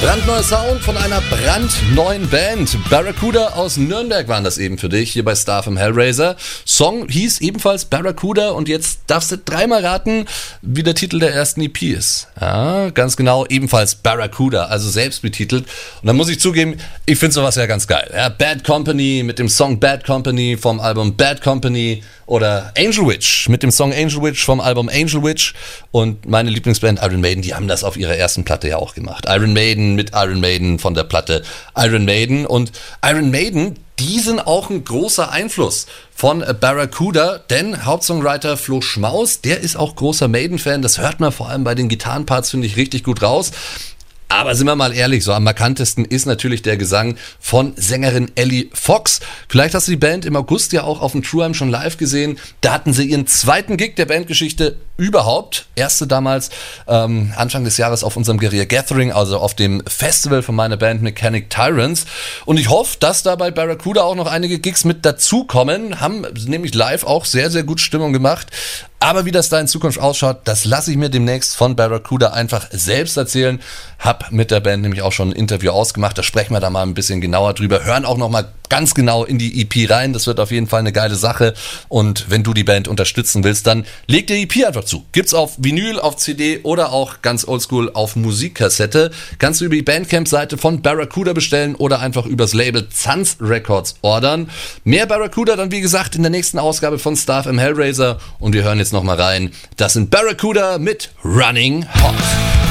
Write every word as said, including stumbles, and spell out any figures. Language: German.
Brandneuer Sound von einer brandneuen Band. Barracuda aus Nürnberg waren das eben für dich, hier bei Star vom Hellraiser. Song hieß ebenfalls Barracuda und jetzt darfst du dreimal raten, wie der Titel der ersten E P ist. Ja, ganz genau, ebenfalls Barracuda, also selbst betitelt. Und dann muss ich zugeben, ich finde sowas ja ganz geil. Ja, Bad Company mit dem Song Bad Company vom Album Bad Company oder Angel Witch mit dem Song Angel Witch vom Album Angel Witch. Und meine Lieblingsband Iron Maiden, die haben das auf ihrer ersten Platte ja auch gemacht. Iron Maiden mit Iron Maiden von der Platte Iron Maiden. Und Iron Maiden, die sind auch ein großer Einfluss von Barracuda, denn Hauptsongwriter Flo Schmaus, der ist auch großer Maiden-Fan. Das hört man vor allem bei den Gitarrenparts, finde ich, richtig gut raus. Aber sind wir mal ehrlich, so am markantesten ist natürlich der Gesang von Sängerin Ellie Fox. Vielleicht hast du die Band im August ja auch auf dem True Am schon live gesehen. Da hatten sie ihren zweiten Gig der Bandgeschichte überhaupt. Erste damals ähm, Anfang des Jahres auf unserem Guerilla Gathering, also auf dem Festival von meiner Band Mechanic Tyrants. Und ich hoffe, dass da bei Barracuda auch noch einige Gigs mit dazukommen. Haben nämlich live auch sehr, sehr gut Stimmung gemacht. Aber wie das da in Zukunft ausschaut, das lasse ich mir demnächst von Barracuda einfach selbst erzählen. Hab mit der Band nämlich auch schon ein Interview ausgemacht, da sprechen wir da mal ein bisschen genauer drüber, hören auch nochmal ganz genau in die E P rein, das wird auf jeden Fall eine geile Sache und wenn du die Band unterstützen willst, dann leg dir die E P einfach zu. Gibt's auf Vinyl, auf C D oder auch ganz oldschool auf Musikkassette. Kannst du über die Bandcamp-Seite von Barracuda bestellen oder einfach übers Label Zanz Records ordern. Mehr Barracuda dann wie gesagt in der nächsten Ausgabe von Star im Hellraiser und wir hören jetzt nochmal rein. Das sind Barracuda mit Running Hot.